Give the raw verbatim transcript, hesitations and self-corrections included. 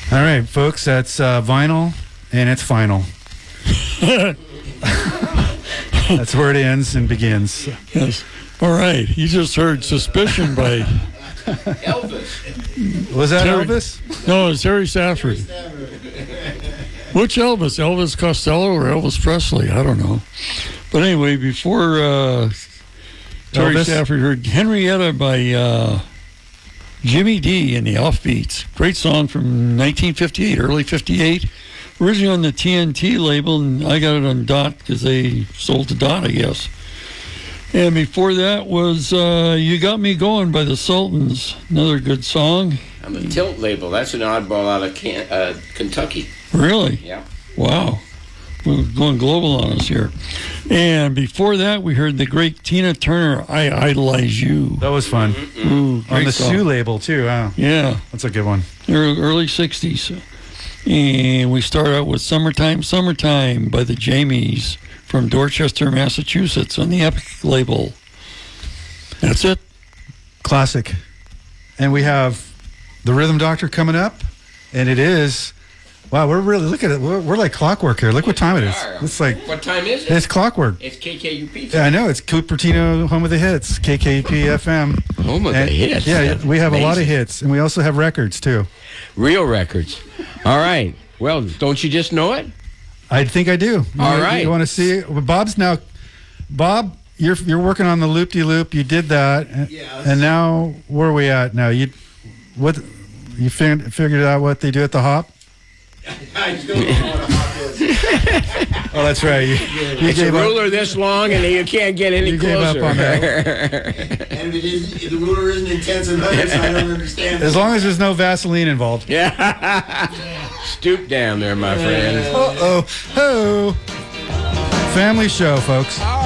All right, folks, that's uh, vinyl, and it's final. That's where it ends and begins. Yes. All right. You just heard Suspicion by Elvis. Was that Terry- Elvis? No, it's Harry Stafford. Which Elvis? Elvis Costello or Elvis Presley? I don't know. But anyway, before uh, Terry Elvis? Stafford heard Henrietta by uh, Jimmy D and the Offbeats. Great song from nineteen fifty-eight, early fifty-eight. Originally on the T N T label, and I got it on Dot because they sold to Dot, I guess. And before that was uh, You Got Me Going by the Sultans. Another good song. On the Tilt label. That's an oddball out of Can- uh, Kentucky. Really? Yeah. Wow. We're going global on us here. And before that, we heard the great Tina Turner, I Idolize You. That was fun. Ooh, On great the song. Sue label, too. Wow. Yeah, That's a good one. early, early sixties. And we start out with Summertime, Summertime by the Jamies from Dorchester, Massachusetts on the Epic label. That's it. Classic. And we have the Rhythm Doctor coming up, and it is, wow, we're really, look at it, we're, we're like clockwork here. Look what time it is. It's like, What time is it? it's clockwork. It's K K U P. Yeah, I know, it's Cupertino, home of the hits, K K P F M. Home of And- the hits. Yeah, That's we have a lot of amazing. hits, and we also have records, too. Real records. All right. Well, don't you just know it? I think I do. You, All right. You want to see it? Well, Bob's now, Bob, you're you're working on the loop-de-loop. You did that. and- Yes. And now, where are we at now? You, what, you fig- figured out what they do at the Hop? I don't know what a hop is. Oh, that's right. You, you It's a gave up. ruler this long, and you can't get any You gave up closer. on And if, it is, if the ruler isn't intense enough, I don't understand. As long as there's no Vaseline involved. Yeah. Stoop down there, my friend. Uh-oh. Ho. Family show, folks.